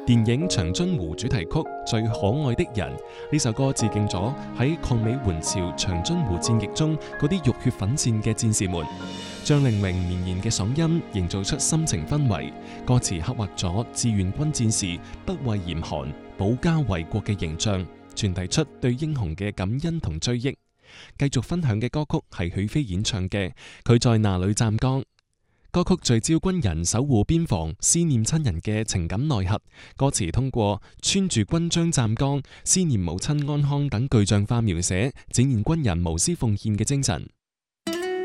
電影《長津湖》主題曲《最可愛的人》，呢首歌致敬咗喺抗美援朝長津湖戰役中嗰啲浴血奮戰嘅戰士們。張令明綿延嘅嗓音營造出心情氛圍，歌詞刻畫咗志願軍戰士不畏嚴寒、保家衛國嘅形象，傳遞出對英雄嘅感恩同追憶。繼續分享嘅歌曲係許飛演唱嘅《佢在那裏站崗》。歌曲聚焦軍人守護邊防、思念親人嘅情感內核。歌詞通過穿住軍裝站崗、思念母親安康等具象化描寫，展現軍人無私奉獻嘅精神。